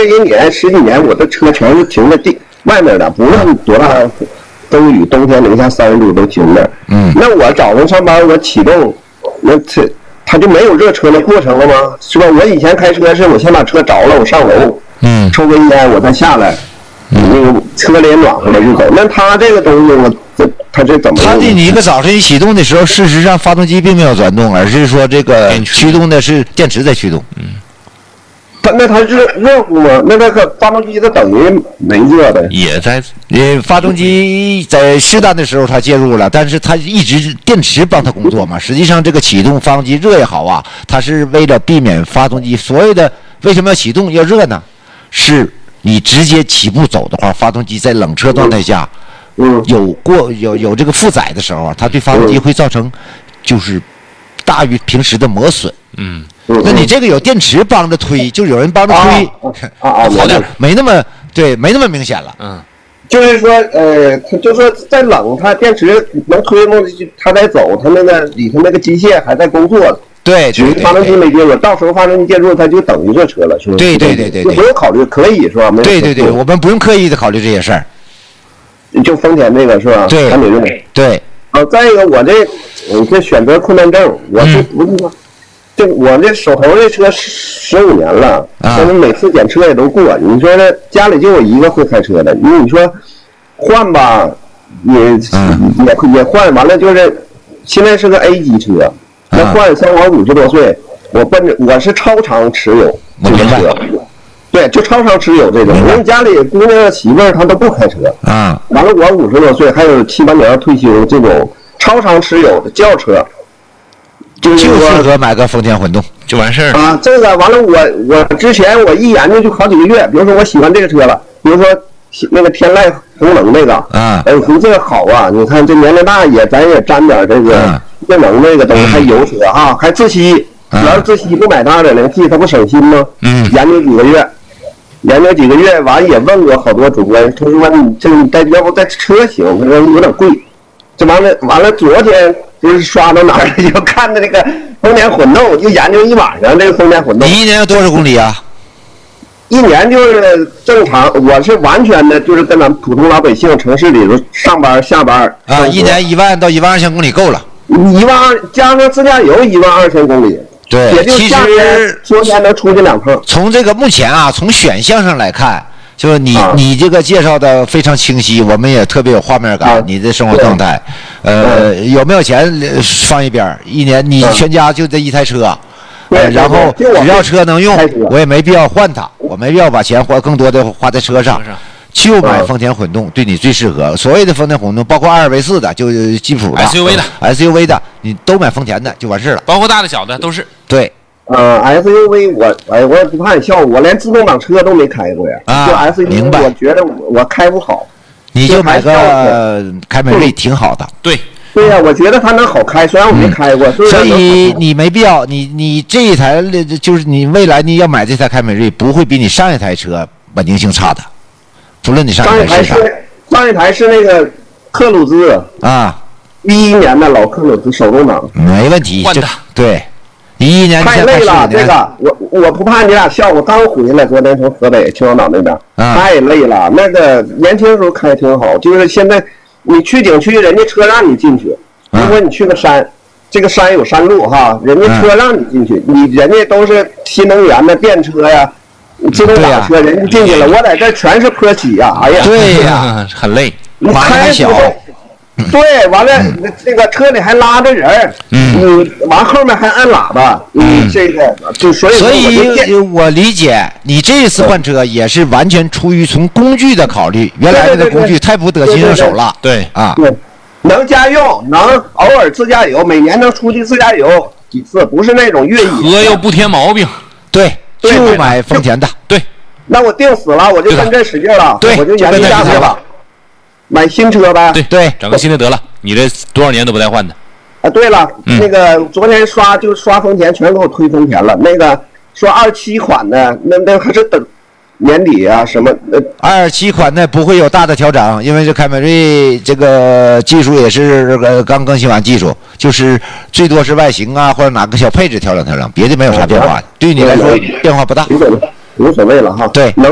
这一年十几年，我的车全是停在外面的，不论多大风雨，冬天零下30度都停那儿。那我早上上班我启动，那它就没有热车的过程了吗？是吧？我以前开车是我先把车着了，我上楼，抽根烟，我再下来，那个车里也暖和了就走。那它这个东西它这怎么？ 它这你一个早晨一启动的时候，事实上发动机并没有转动，而是说这个驱动的是电池在驱动。 那它热乎吗？那个发动机它等于没热的。 也在， 发动机在适当的时候它介入了，但是它一直电池帮它工作嘛。实际上这个启动发动机热也好啊，它是为了避免发动机所有的为什么要启动要热呢？是你直接起步走的话，发动机在冷车状态下。有这个负载的时候，它对发动机会造成就是大于平时的磨损。那你这个有电池帮着推，就有人帮着推，好点，没那么明显了。 就是说，就说在冷，它电池能推动，它在走，它那个里头那个机械还在工作。 对， 只是发动机没介入，到时候发动机介入，它就等于热车了，是吧？ 对， 不用考虑，可以是吧？ 对，我们不用刻意的考虑这些事儿。 就丰田这个是吧？ 对，对。 再一个，我这选择困难症，我是不是说，我这手头这车15年了，但是每次检测也都过。你说这家里就我一个会开车的，你说换吧，也换完了，就是现在是个 A 级车，那换像我50多岁，我是超长持有这个车。对，就超长持有这种，因为家里姑娘媳妇儿她都不开车完了我50多岁，还有7、8年要退休，这种超长持有的轿车， 就适合买个丰田混动就完事儿啊。 这个完了，我之前我一研究就好几个月，比如说我喜欢这个车了，比如说那个天籁红能那个我说这个好啊，你看这年龄大咱也沾点这个电能那个东西，还油车还自吸，要是自吸不买大点2.0T，它不省心吗？研究几个月，完也问过好多主播，他说你要不带车行，他说有点贵。这完了，昨天就是刷到哪儿就看的那个丰田混动，就研究一晚上这个丰田混动。 你一年有多少公里啊？ 一年就是正常，我是完全的，就是跟咱们普通老百姓城市里头上班下班一年1万到12000公里够了。 12000加上自驾游12000公里。 对，其实昨天能出去2趟。 从这个目前从选项上来看，就是你这个介绍的非常清晰，我们也特别有画面感。你的生活状态，有没有钱放一边？一年你全家就这一台车，然后只要车能用，我也没必要换它，我没必要把钱更多的花在车上。就买丰田混动对你最适合。所谓的丰田混动，包括2.4的，就吉普的 SUV 的，你都买丰田的就完事了。 包括大的小的都是。 对。 SUV 我也不怕你笑，我连自动挡车都没开过呀。就 SUV 我觉得我开不好。 你就买个凯美瑞挺好的。 对呀，我觉得它能好开，虽然我没开过。 所以你没必要，你这一台就是你未来你要买这台凯美瑞，不会比你上一台车稳定性差的。不论你上一台是啥， 上一台是那个克鲁兹11年的老克鲁兹手动挡， 没问题。对，11年太累了，这个我不怕你俩笑，我刚回来，昨天从河北青岛岛那边，太累了。那个年轻时候开挺好，就是现在你去景区，人家车让你进去。如果你去个山，这个山有山路人家车让你进去，人家都是新能源的电车呀。自动挡车人家进去了，我在这全是坡起呀！哎呀， 对呀， 很累， 马还小。 对，完了那个车里还拉着人，完后面还按喇叭，这个就所以我理解你这次换车也是完全出于从工具的考虑，原来的工具太不得心应手了。 对， 能家用，能偶尔自驾游，每年能出去自驾游几次，不是那种越野， 车又不添毛病。 对。就买丰田的， 对， 那我定死了，我就跟这使劲了，我就研究下去了，买新车呗， 对，整个新的得了，你这多少年都不带换的。 对了，那个昨天刷丰田，全给我推丰田了，那个说27款的，那还是等年底啊什么 27款的不会有大的调整，因为这凯美瑞这个技术也是刚更新完技术，就是最多是外形或者哪个小配置调整，别的没有啥变化，对你来说变化不大， 无所谓了哈。 对。